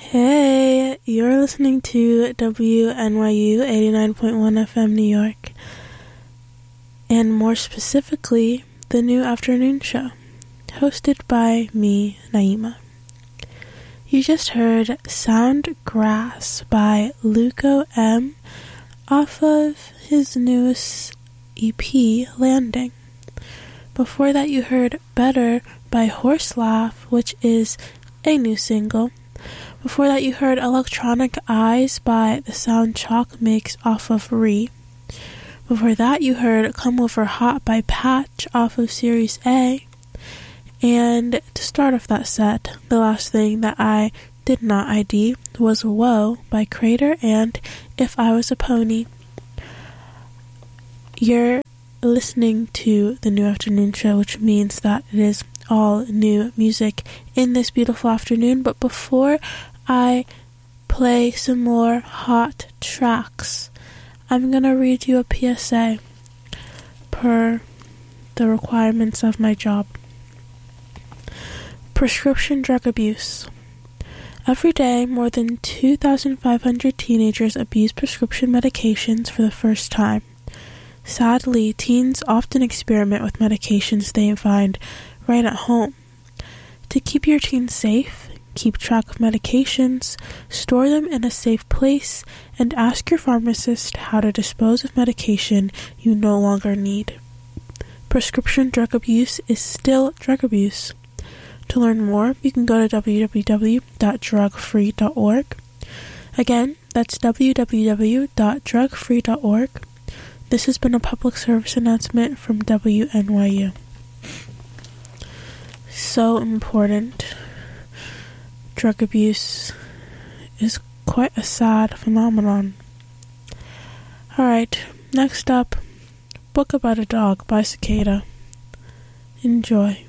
Hey, you're listening to WNYU 89.1 FM New York, and more specifically, the New Afternoon Show, hosted by me, Naima. You just heard Sound Grass by Luco M off of his newest EP, Landing. Before that, you heard Better by Horse Laugh, which is a new single. Before that, you heard Electronic Eyes by The Sound Chalk Mix off of Re. Before that, you heard Come Over Hot by Patch off of Series A. And to start off that set, the last thing that I did not ID was Whoa by Crater and If I Was a Pony. You're listening to the New Afternoon Show, which means that it is all new music in this beautiful afternoon. But before I play some more hot tracks, I'm gonna read you a PSA per the requirements of my job. Prescription drug abuse. Every day, more than 2,500 teenagers abuse prescription medications for the first time. Sadly, teens often experiment with medications they find right at home. To keep your teens safe, keep track of medications, store them in a safe place, and ask your pharmacist how to dispose of medication you no longer need. Prescription drug abuse is still drug abuse. To learn more, you can go to www.drugfree.org. Again, that's www.drugfree.org. This has been a public service announcement from WNYU. So important. Drug abuse is quite a sad phenomenon. Alright, next up, Book About a Dog by Cicada. Enjoy.